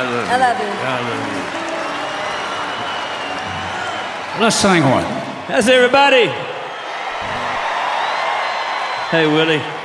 love you. I love you. I love you. Let's sing one. That's everybody. Hey, Willie.